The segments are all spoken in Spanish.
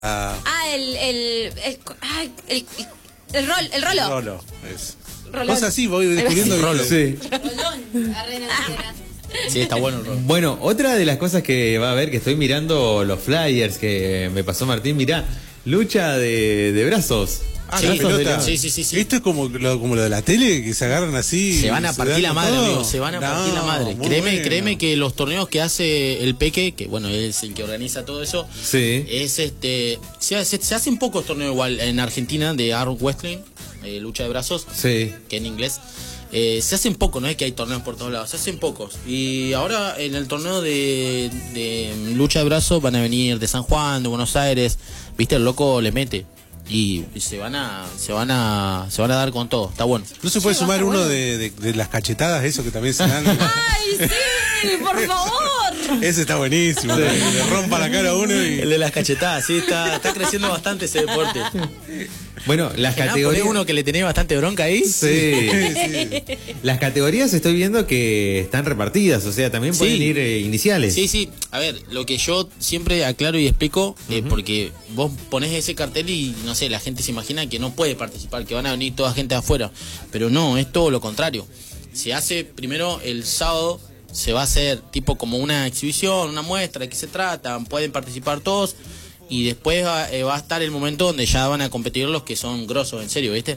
El rolo. El rolo. Rolón. Cosas así, voy descubriendo el rolo. Sí. Rolón. Sí, está bueno el rol. Bueno, otra de las cosas que va a haber, que estoy mirando los flyers que me pasó Martín, mirá, lucha de brazos. Sí, la Brazos de pelota. Sí. Esto es como lo de la tele, que se agarran así. Se van a partir dan la con madre, todo. amigo. Se van a partir la madre. Muy Créeme que los torneos que hace el Peque, que bueno, es el que organiza todo eso, Sí. es se hacen pocos torneos igual en Argentina de arm wrestling, lucha de brazos, Sí. que en inglés. Se hacen pocos, no es que hay torneos por todos lados, se hacen pocos. Y ahora en el torneo de lucha de brazos van a venir de San Juan, de Buenos Aires, viste, el loco le mete. Y se van a dar con todo, está bueno. ¿No se puede sumar uno de las cachetadas, eso que también se dan? ¡Ay, sí! ¡Por favor! Ese está buenísimo. Le rompa la cara a uno y... El de las cachetadas, sí, está creciendo bastante ese deporte. Bueno, las categorías... uno que le tenía bastante bronca ahí. Sí. Las categorías estoy viendo que están repartidas, o sea, también pueden Sí. ir iniciales. Sí. A ver, lo que yo siempre aclaro y explico, porque vos ponés ese cartel y, no sé, la gente se imagina que no puede participar, que van a venir toda gente de afuera. Pero no, es todo lo contrario. Se hace primero el sábado, se va a hacer tipo como una exhibición, una muestra, de qué se trata, pueden participar todos. Y después va a estar el momento donde ya van a competir los que son grosos, en serio, ¿viste?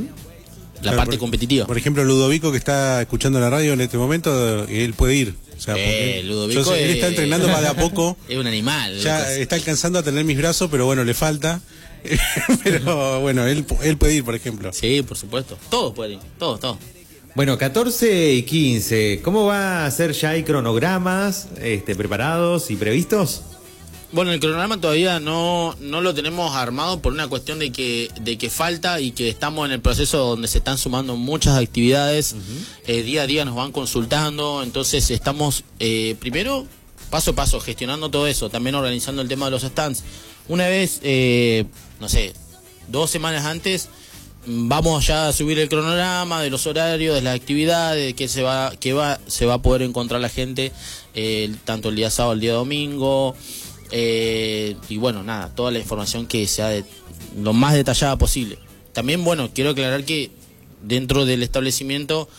La Claro, parte competitiva. Por ejemplo, Ludovico, que está escuchando la radio en este momento, él puede ir. O sea, porque Ludovico yo sé, él está entrenando más de a poco. Es un animal. Ya Lucas. está alcanzando a tener mis brazos, pero bueno, le falta. Pero bueno, él puede ir, por ejemplo. Sí, por supuesto. Todos pueden ir, todos. Bueno, 14 y 15, ¿cómo va a ser? ¿Ya hay cronogramas preparados y previstos? Bueno, el cronograma todavía no lo tenemos armado por una cuestión de que falta y que estamos en el proceso donde se están sumando muchas actividades. Día a día nos van consultando, entonces estamos primero paso a paso gestionando todo eso, también organizando el tema de los stands. Una vez, no sé, 2 semanas antes, vamos ya a subir el cronograma de los horarios, de las actividades, que se va a poder encontrar la gente tanto el día sábado, el día domingo. Y bueno, nada, toda la información que sea lo más detallada posible. También, bueno, quiero aclarar que dentro del establecimiento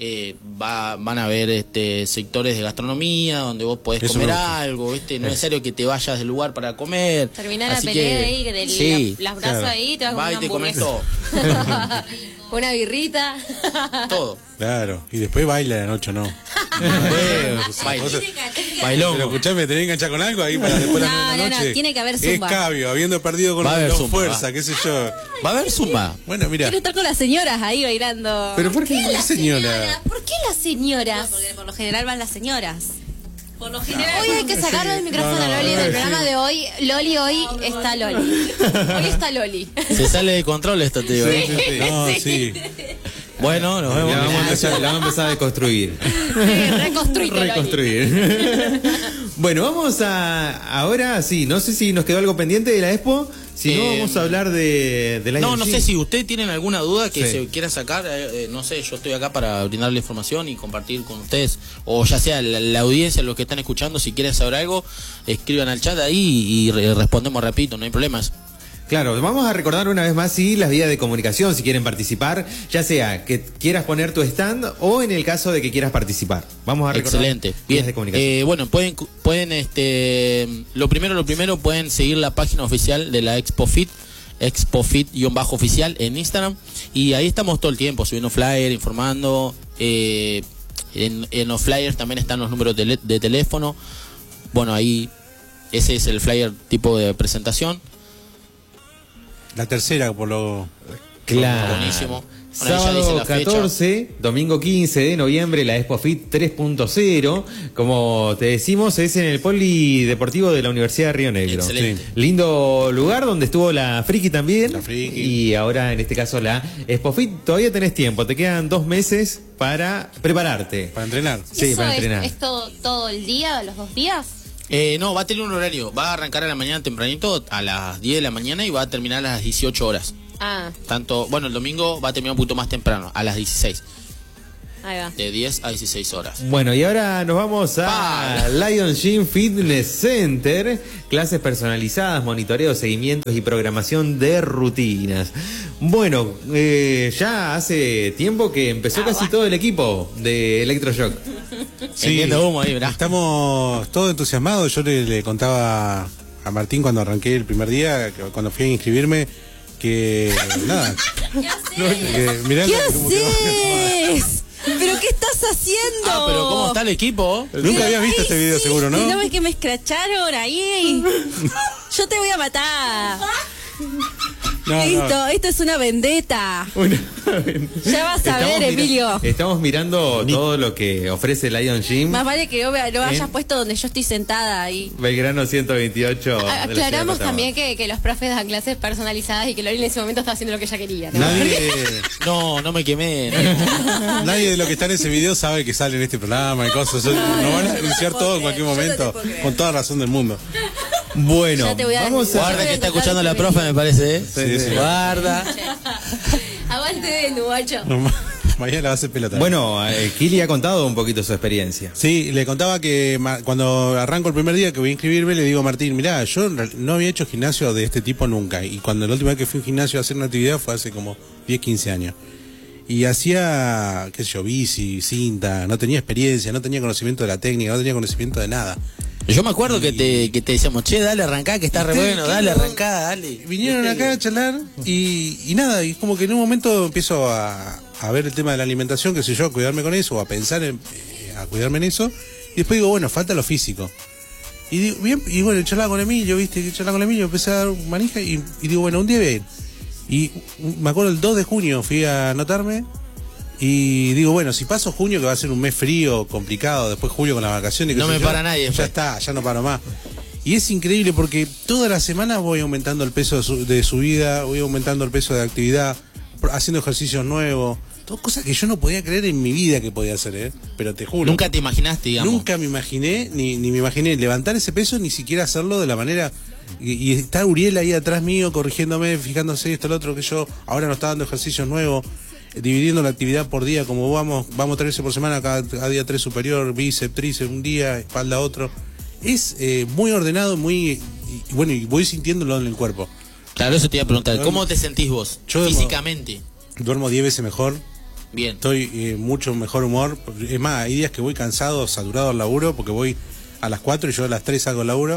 van a haber sectores de gastronomía donde vos podés comer algo, ¿viste? No es necesario que te vayas del lugar para comer. Terminar la Así pelea que, ahí, de sí, las brasas claro. ahí, te vas va y con te una comes hamburguesa. Una birrita. todo. Claro, y después baila de noche, ¿no? Bailón. Pero escuchame, ¿tenés que enganchar con algo ahí para después de la No, noche? tiene que haber Es zumba. cabio, habiendo perdido con Va a haber con zumba, fuerza, va. qué sé yo. Va a haber zumba. Bueno, mira. Quiero estar con las señoras ahí bailando. ¿Pero por qué la señora? ¿Por qué las señoras? Porque por lo general van las señoras. Por lo general. Hoy hay que sacarle el micrófono a Loli del programa de hoy. Loli hoy está Loli. Hoy está Loli. Se sale de control esto, te digo. No, sí. Bueno, nos vemos. La vamos a empezar a deconstruir. Reconstruir. Bueno, vamos ahora sí, no sé si nos quedó algo pendiente de la Expo, si no vamos a hablar de la No IMG. sé si ustedes tienen alguna duda que Sí. se quiera sacar, no sé, yo estoy acá para brindarle información y compartir con ustedes, o ya sea la audiencia, los que están escuchando, si quieren saber algo, escriban al chat ahí y respondemos rapidito, no hay problemas. Claro, vamos a recordar una vez más las vías de comunicación si quieren participar, ya sea que quieras poner tu stand o en el caso de que quieras participar. Vamos a recordar Excelente. vías Bien. de comunicación. Bueno, pueden lo primero pueden seguir la página oficial de la ExpoFit, ExpoFit-oficial en Instagram, y ahí estamos todo el tiempo subiendo flyer, informando. En los flyers también están los números de teléfono. Bueno, ahí ese es el flyer tipo de presentación. La tercera, por lo... Claro. Buenísimo. Bueno, ahí ya dice Sábado la fecha. 14, domingo 15 de noviembre, la ExpoFit 3.0. Como te decimos, es en el Polideportivo de la Universidad de Río Negro. Excelente. Sí. Lindo lugar donde estuvo la Friki también. La Friki. Y ahora, en este caso, la ExpoFit. Todavía tenés tiempo, te quedan 2 meses para prepararte. Para entrenar. Sí, ¿Eso para entrenar. es todo el día, los 2 días? No, va a tener un horario. Va a arrancar a la mañana tempranito, a las 10 de la mañana, y va a terminar a las 18 horas. Ah. Tanto, bueno, el domingo va a terminar un poquito más temprano, a las 16. Ahí va. de 10 a 16 horas. Bueno, y ahora nos vamos a Lion Gym Fitness Center, clases personalizadas, monitoreo, seguimientos y programación de rutinas. Bueno, ya hace tiempo que empezó casi todo el equipo de Electroshock. Sí, humo ahí, ¿verdad? Estamos todos entusiasmados. Yo le contaba a Martín cuando arranqué el primer día, cuando fui a inscribirme, que nada. ¿Qué haces? Mirá, ¿Qué como que- haces? ¿Pero qué estás haciendo? Ah, pero ¿cómo está el equipo? Nunca habías visto este video, seguro, ¿no? No, es que me escracharon ahí. Yo te voy a matar. No, Listo, esto es una vendetta. Ya vas a ver, Emilio. Estamos mirando todo lo que ofrece Lion Gym. Más vale que lo hayas puesto donde yo estoy sentada ahí. Belgrano 128. de la ciudad de Aclaramos Córdoba. también que los profes dan clases personalizadas y que Loli en ese momento estaba haciendo lo que ella quería, ¿no? No me quemé. Nadie de lo que está en ese video sabe que sale en este programa y cosas. Nos van a denunciar todo en cualquier momento, con toda razón del mundo. Bueno, Ya te voy a- vamos a... Guarda que está escuchando la profe, me parece, ¿eh? Sí, sí. Guarda. Aguante de guacho. Mañana la va a hacer pelota. Bueno, Kili ha contado un poquito su experiencia. Sí, le contaba que cuando arranco el primer día que voy a inscribirme, le digo a Martín, mirá, yo no había hecho gimnasio de este tipo nunca. Y cuando la última vez que fui a un gimnasio a hacer una actividad fue hace como 10, 15 años. Y hacía, qué sé yo, bici, cinta, no tenía experiencia, no tenía conocimiento de la técnica, no tenía conocimiento de nada. Yo me acuerdo que te decíamos, che, dale, arrancá, que está re bueno, dale, arrancá, dale. Vinieron acá a charlar y nada, y como que en un momento empiezo a ver el tema de la alimentación, qué sé yo, a cuidarme con eso, o a pensar a cuidarme en eso, y después digo, bueno, falta lo físico. Y digo, bien, y bueno, charlaba con Emilio, viste, charlaba con Emilio, empecé a dar manija y digo, bueno, un día voy a ir. Y me acuerdo el 2 de junio fui a anotarme y digo, bueno, si paso junio, que va a ser un mes frío, complicado, después julio con las vacaciones, No me para nadie, ya después. está, ya no paro más. Y es increíble porque toda la semana voy aumentando el peso de subida, voy aumentando el peso de actividad, haciendo ejercicios nuevos, todas cosas que yo no podía creer en mi vida que podía hacer, pero te juro. Nunca te imaginaste, digamos. Nunca me imaginé, ni me imaginé levantar ese peso, ni siquiera hacerlo de la manera. Y está Uriel ahí atrás mío, corrigiéndome, fijándose esto, lo otro, que yo ahora no está dando ejercicios nuevos, dividiendo la actividad por día, como vamos 3 veces por semana, cada día 3 superior, bíceps, tríceps, un día, espalda otro. Es muy ordenado, y bueno, y voy sintiéndolo en el cuerpo. Claro, eso te iba a preguntar. ¿Cómo te sentís vos? Yo físicamente. Duermo 10 veces mejor. Bien. Estoy mucho mejor humor. Es más, hay días que voy cansado, saturado al laburo, porque voy a las 4 y yo a las 3 salgo al laburo.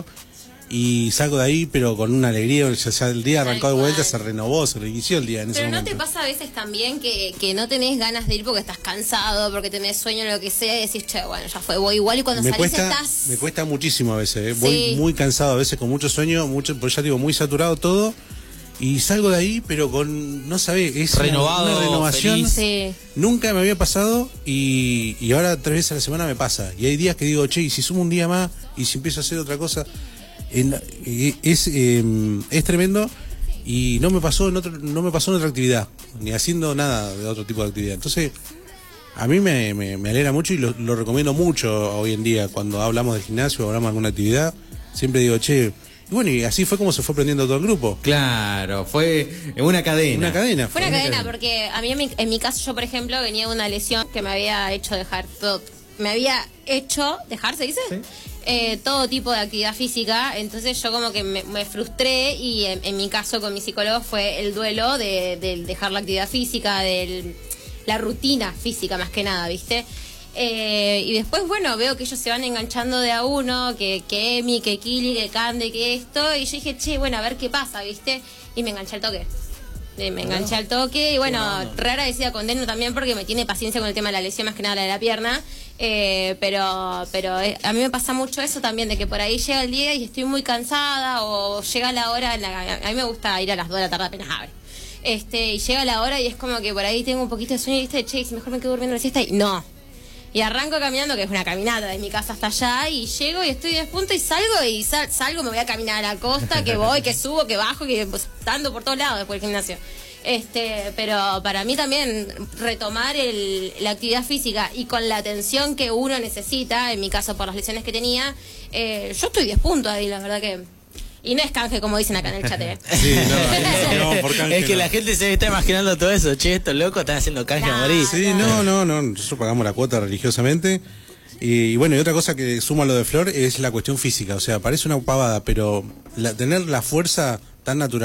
Y salgo de ahí, pero con una alegría. O sea, el día arrancó de vuelta, se renovó, se reinició el día en ese Pero ¿no momento. te pasa a veces también que no tenés ganas de ir porque estás cansado, porque tenés sueño, lo que sea, y decís, che, bueno, ya fue, voy igual, y cuando Me salís cuesta, estás... me cuesta muchísimo a veces, Sí. voy muy cansado, a veces con mucho sueño, pues ya digo, muy saturado todo, y salgo de ahí, pero con, no sabés, es Renovado, una renovación. feliz. Sí. Nunca me había pasado y ahora 3 veces a la semana me pasa. Y hay días que digo, che, y si sumo un día más, y si empiezo a hacer otra cosa, es tremendo. Y no me pasó en otra actividad, ni haciendo nada de otro tipo de actividad. Entonces, a mí me alegra mucho y lo recomiendo mucho hoy en día. Cuando hablamos del gimnasio o hablamos de alguna actividad, siempre digo, che, y bueno, y así fue como se fue aprendiendo todo el grupo. Claro, fue una cadena. Una cadena. Fue una cadena, porque a mí en mi caso, yo por ejemplo, venía de una lesión que me había hecho dejar todo, ¿se dice? Sí. Todo tipo de actividad física, entonces yo como que me frustré y en mi caso con mi psicólogo fue el duelo de dejar la actividad física, la rutina física más que nada, ¿viste? Y después, bueno, veo que ellos se van enganchando de a uno, que Emi, que Kili, que Cande, que esto, y yo dije, che, bueno, a ver qué pasa, ¿viste? Y me enganché al toque. Me enganché al toque y bueno, re agradecida con Deno también porque me tiene paciencia con el tema de la lesión, más que nada la de la pierna. Pero a mí me pasa mucho eso también, de que por ahí llega el día y estoy muy cansada o llega la hora, a mí me gusta ir a las 2 de la tarde apenas abre. Y llega la hora y es como que por ahí tengo un poquito de sueño y viste, che, si mejor me quedo durmiendo la siesta y no. Y arranco caminando, que es una caminata de mi casa hasta allá, y llego y estoy 10 puntos y salgo, me voy a caminar a la costa, que voy, que subo, que bajo, que pues, ando por todos lados después del gimnasio. Pero para mí también retomar la actividad física y con la atención que uno necesita, en mi caso por las lesiones que tenía, yo estoy 10 puntos ahí, la verdad que Y no es canje como dicen acá en el chat. Sí, no, vamos por canje, Es que no. la gente se está imaginando todo eso. Che, estos locos están haciendo canje a morir. Sí, no, nosotros pagamos la cuota religiosamente. Y bueno, y otra cosa que suma lo de Flor es la cuestión física. O sea, parece una pavada, pero tener la fuerza tan natural